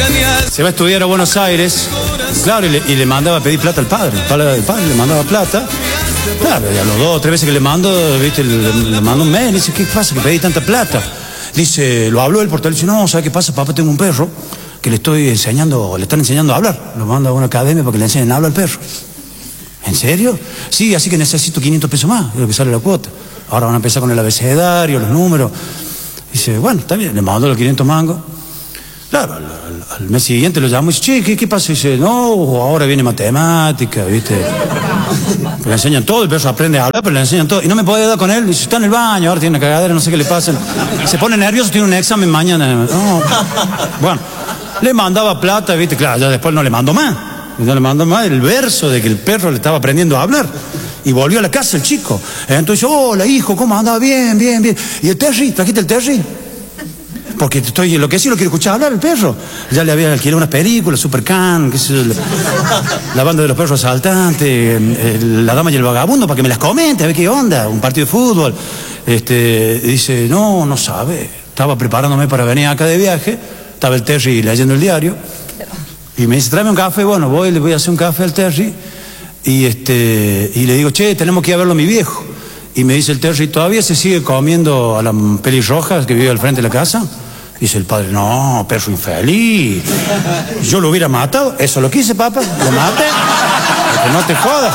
Se va a estudiar a Buenos Aires, claro, y le mandaba a pedir plata al padre. El padre le mandaba plata. Claro, y a los 2 o 3 veces que le mando, ¿viste? Le mando un mail, le dice, ¿qué pasa? Que pedí tanta plata. Dice, lo habló él por teléfono, dice, no, ¿sabe qué pasa? Papá, tengo un perro que le están enseñando a hablar. Lo mando a una academia para que le enseñen a hablar al perro. ¿En serio? Sí, así que necesito 500 pesos más, de lo que sale la cuota. Ahora van a empezar con el abecedario, los números. Dice, bueno, está bien, le mando los 500 mangos. Claro, al mes siguiente lo llamo y dice, che, ¿qué pasa? Y dice, no, ahora viene matemática, ¿viste? Le enseñan todo, el perro aprende a hablar, pero le enseñan todo. Y no me puede dar con él, dice, está en el baño, ahora tiene una cagadera, no sé qué le pasa. Se pone nervioso, tiene un examen mañana. No. Bueno, le mandaba plata, ¿viste? Claro, ya después no le mandó más. No le mandó más el verso de que el perro le estaba aprendiendo a hablar. Y volvió a la casa el chico. Entonces, hola hijo, ¿cómo andaba? Bien, bien, bien. ¿Y el Terry? ¿Trajiste el Terry? Porque estoy enloquecido, lo quiero escuchar hablar el perro. Ya le había alquilado unas películas, Supercan, qué sé yo, la banda de los perros asaltantes, la dama y el vagabundo, para que me las comente, a ver qué onda, un partido de fútbol. Dice, no sabe. Estaba preparándome para venir acá de viaje, estaba el Terry leyendo el diario, y me dice, tráeme un café. Bueno, le voy a hacer un café al Terry, y le digo, che, tenemos que ir a verlo a mi viejo. Y me dice el Terry, ¿todavía se sigue comiendo a las pelirrojas que vive al frente de la casa? Dice el padre, no, perro infeliz. Yo lo hubiera matado. Eso lo quise, papá. Lo maté. Que no te jodas.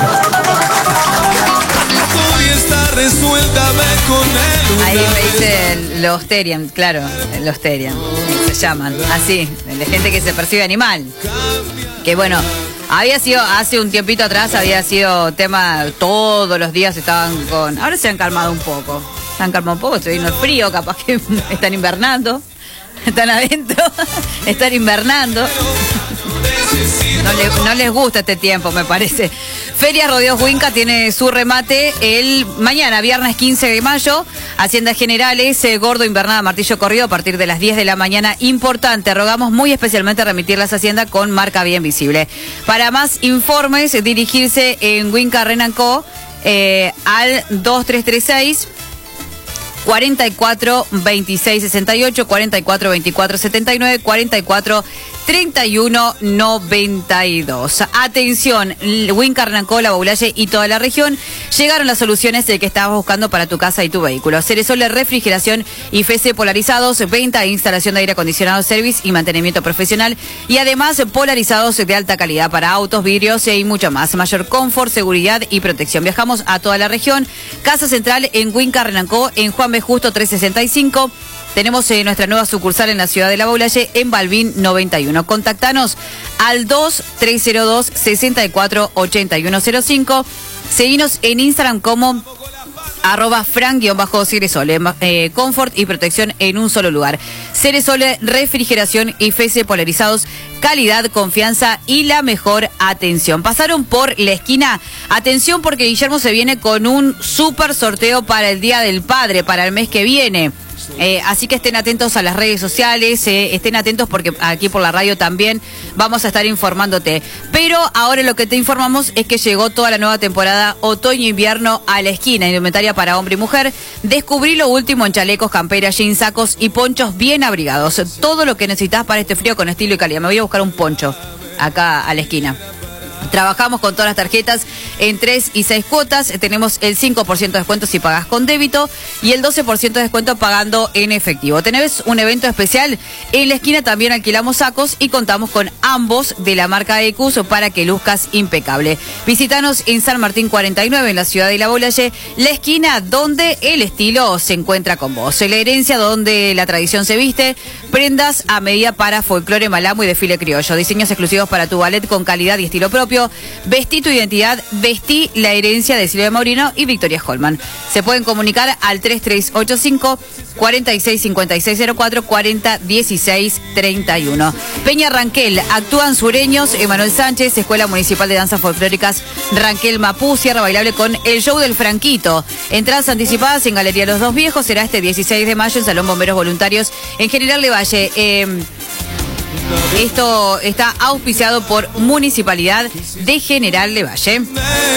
Ahí me dice los Terian, claro, los Terian. Se llaman así, de gente que se percibe animal. Que bueno, había sido, hace un tiempito atrás, había sido tema, todos los días estaban con... Ahora se han calmado un poco. Se han calmado un poco, estoy viendo el frío, capaz que están invernando. Están adentro, están invernando. No les gusta este tiempo, me parece. Feria Rodeos Winca tiene su remate el mañana, viernes 15 de mayo. Haciendas Generales, Gordo, Invernada, Martillo Corrido a partir de las 10 de la mañana. Importante, rogamos muy especialmente remitir las haciendas con marca bien visible. Para más informes, dirigirse en Winca Renanco al 2336 44 26 68, 44 24 79, 44 31 92. Atención, Winca, Renanco, La Baulalle y toda la región. Llegaron las soluciones que estabas buscando para tu casa y tu vehículo. Ceresol, refrigeración y FC polarizados, venta e instalación de aire acondicionado, service y mantenimiento profesional. Y además polarizados de alta calidad para autos, vidrios y mucho más. Mayor confort, seguridad y protección. Viajamos a toda la región. Casa central en Winca, Renanco, en Juan B. Justo 365. Tenemos nuestra nueva sucursal en la ciudad de La Baulalle, en Balbín 91. Contactanos al 2302-648105. Seguinos en Instagram como @fran_Ceresole. Confort y protección en un solo lugar. Ceresole, refrigeración y FC polarizados. Calidad, confianza y la mejor atención. Pasaron por la esquina. Atención porque Guillermo se viene con un súper sorteo para el Día del Padre, para el mes que viene. Así que estén atentos a las redes sociales, estén atentos porque aquí por la radio también vamos a estar informándote. Pero ahora lo que te informamos es que llegó toda la nueva temporada otoño-invierno a la esquina, indumentaria para hombre y mujer. Descubrí lo último en chalecos, camperas, jeans, sacos y ponchos bien abrigados. Todo lo que necesitas para este frío con estilo y calidad. Me voy a buscar un poncho acá a la esquina. Trabajamos con todas las tarjetas en 3 y 6 cuotas. Tenemos el 5% de descuento si pagas con débito y el 12% de descuento pagando en efectivo. Tenés un evento especial. En la esquina también alquilamos sacos y contamos con ambos de la marca Ecus para que luzcas impecable. Visítanos en San Martín 49, en la ciudad de La Baulalle, la esquina donde el estilo se encuentra con vos. La herencia donde la tradición se viste. Prendas a medida para folclore, malambo y desfile criollo. Diseños exclusivos para tu ballet con calidad y estilo propio. Vestí tu identidad, vestí la herencia de Silvia Maurino y Victoria Holman. Se pueden comunicar al 3385 465604 401631. Peña Ranquel, actúan sureños, Emanuel Sánchez, Escuela Municipal de Danzas Folclóricas Ranquel Mapú, Sierra Bailable con el show del Franquito. Entradas anticipadas en Galería Los Dos Viejos, será este 16 de mayo en Salón Bomberos Voluntarios en General Levalle. Esto está auspiciado por Municipalidad de General Levalle.